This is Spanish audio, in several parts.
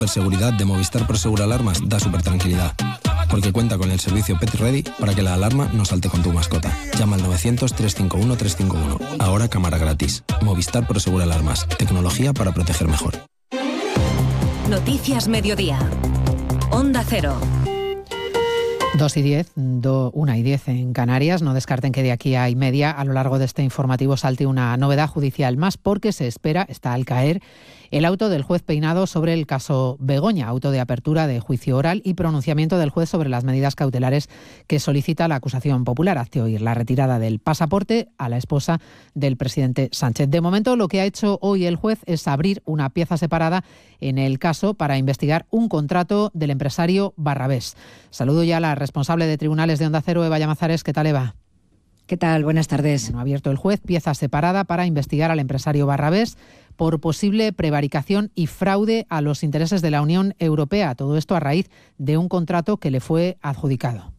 Seguridad de Movistar Prosegur Alarmas da súper tranquilidad, porque cuenta con el servicio Pet Ready para que la alarma no salte con tu mascota. Llama al 900-351-351. Ahora cámara gratis. Movistar Prosegur Alarmas. Tecnología para proteger mejor. Noticias Mediodía. Onda Cero. 2:10, 1:10 en Canarias. No descarten que de aquí a y media, a lo largo de este informativo, salte una novedad judicial más, porque se espera, está al caer, el auto del juez Peinado sobre el caso Begoña, auto de apertura de juicio oral y pronunciamiento del juez sobre las medidas cautelares que solicita la acusación popular. Hace oír la retirada del pasaporte a la esposa del presidente Sánchez. De momento, lo que ha hecho hoy el juez es abrir una pieza separada en el caso para investigar un contrato del empresario Barrabés. Saludo ya a la responsable de tribunales de Onda Cero, Eva Llamazares. ¿Qué tal, Eva? ¿Qué tal? Buenas tardes. Bueno, ha abierto el juez pieza separada para investigar al empresario Barrabés por posible prevaricación y fraude a los intereses de la Unión Europea. Todo esto a raíz de un contrato que le fue adjudicado.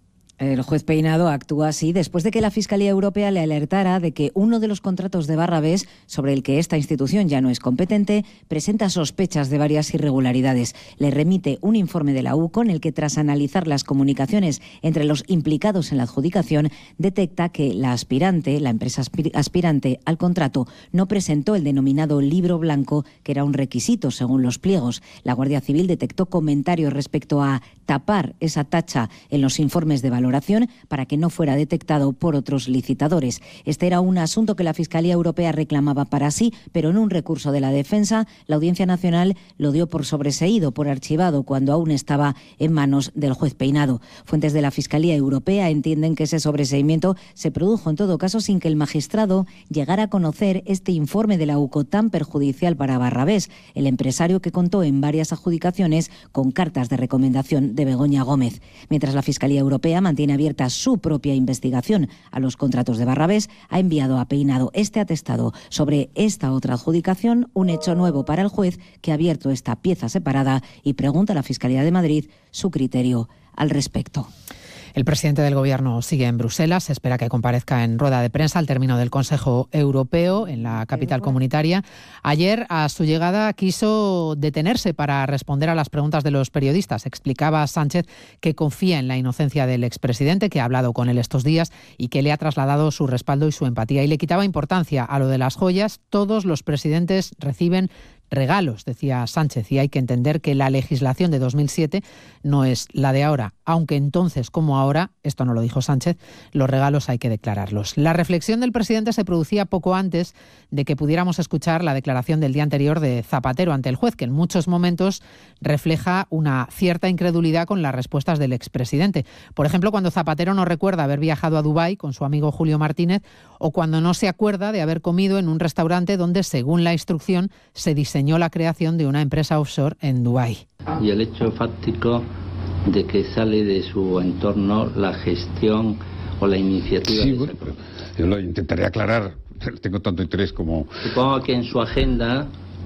El juez Peinado actúa así después de que la Fiscalía Europea le alertara de que uno de los contratos de Barrabés, sobre el que esta institución ya no es competente, presenta sospechas de varias irregularidades. Le remite un informe de la UCO en el que, tras analizar las comunicaciones entre los implicados en la adjudicación, detecta que la empresa aspirante al contrato, no presentó el denominado libro blanco, que era un requisito según los pliegos. La Guardia Civil detectó comentarios respecto a tapar esa tacha en los informes de valoración para que no fuera detectado por otros licitadores. Este era un asunto que la Fiscalía Europea reclamaba para sí, pero en un recurso de la defensa, la Audiencia Nacional lo dio por sobreseído, por archivado, cuando aún estaba en manos del juez Peinado. Fuentes de la Fiscalía Europea entienden que ese sobreseimiento se produjo en todo caso sin que el magistrado llegara a conocer este informe de la UCO tan perjudicial para Barrabés, el empresario que contó en varias adjudicaciones con cartas de recomendación de Begoña Gómez. Mientras la Fiscalía Europea tiene abierta su propia investigación a los contratos de Barrabés, ha enviado a Peinado este atestado sobre esta otra adjudicación, un hecho nuevo para el juez, que ha abierto esta pieza separada y pregunta a la Fiscalía de Madrid su criterio al respecto. El presidente del Gobierno sigue en Bruselas. Se espera que comparezca en rueda de prensa al término del Consejo Europeo en la capital comunitaria. Ayer, a su llegada, quiso detenerse para responder a las preguntas de los periodistas. Explicaba Sánchez que confía en la inocencia del expresidente, que ha hablado con él estos días y que le ha trasladado su respaldo y su empatía. Y le quitaba importancia a lo de las joyas. Todos los presidentes reciben regalos, decía Sánchez, y hay que entender que la legislación de 2007 no es la de ahora, aunque entonces como ahora, esto no lo dijo Sánchez, los regalos hay que declararlos. La reflexión del presidente se producía poco antes de que pudiéramos escuchar la declaración del día anterior de Zapatero ante el juez, que en muchos momentos refleja una cierta incredulidad con las respuestas del expresidente. Por ejemplo, cuando Zapatero no recuerda haber viajado a Dubái con su amigo Julio Martínez, o cuando no se acuerda de haber comido en un restaurante donde, según la instrucción, se diseñó la creación de una empresa offshore en Dubái. Y el hecho fáctico de que sale de su entorno la gestión o la iniciativa. Sí, bueno, yo lo intentaré aclarar. Tengo tanto interés como... Supongo que en su agenda,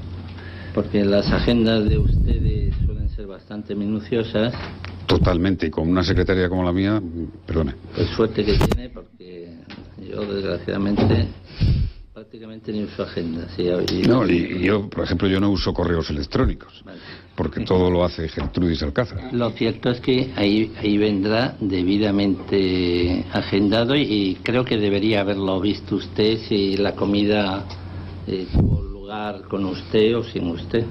porque las agendas de ustedes suelen ser bastante minuciosas. Totalmente, y con una secretaria como la mía, perdone. Pues suerte que tiene, porque yo desgraciadamente prácticamente ni uso agenda. Sí, no, y yo, por ejemplo, yo no uso correos electrónicos, vale, porque todo lo hace Gertrudis Alcázar. Lo cierto es que ahí vendrá debidamente agendado y creo que debería haberlo visto usted si la comida tuvo lugar con usted o sin usted.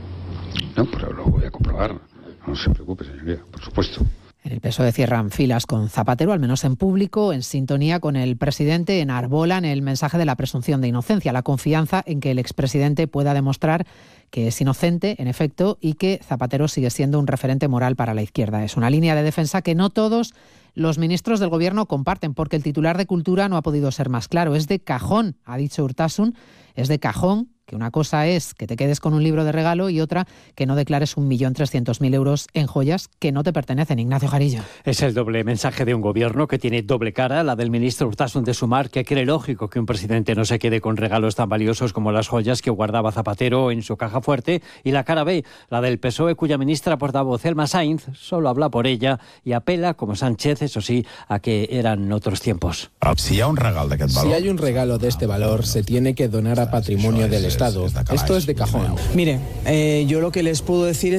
No, pero lo voy a comprobar. No se preocupe, señoría, por supuesto. En el PSOE cierran filas con Zapatero, al menos en público, en sintonía con el presidente, enarbolan el mensaje de la presunción de inocencia, la confianza en que el expresidente pueda demostrar que es inocente, en efecto, y que Zapatero sigue siendo un referente moral para la izquierda. Es una línea de defensa que no todos los ministros del Gobierno comparten, porque el titular de Cultura no ha podido ser más claro. Es de cajón, ha dicho Urtasun, es de cajón que una cosa es que te quedes con un libro de regalo y otra que no declares 1.300.000 euros en joyas que no te pertenecen. Ignacio Jarillo. Es el doble mensaje de un gobierno que tiene doble cara, la del ministro Urtasun de Sumar, que cree lógico que un presidente no se quede con regalos tan valiosos como las joyas que guardaba Zapatero en su caja fuerte, y la cara B, la del PSOE, cuya ministra portavoz Elma Sainz solo habla por ella y apela, como Sánchez, eso sí, a que eran otros tiempos. Si hay un regalo de este valor, se tiene que donar a patrimonio del Estado. Esto es de cajón. Mire, yo lo que les puedo decir es